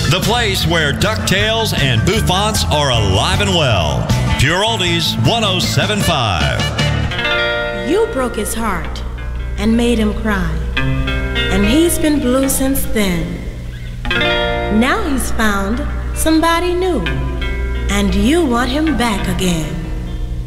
The place where DuckTales and Bouffants are alive and well. Pure Oldies 107.5. You broke his heart and made him cry, and he's been blue since then. Now he's found somebody new, and you want him back again.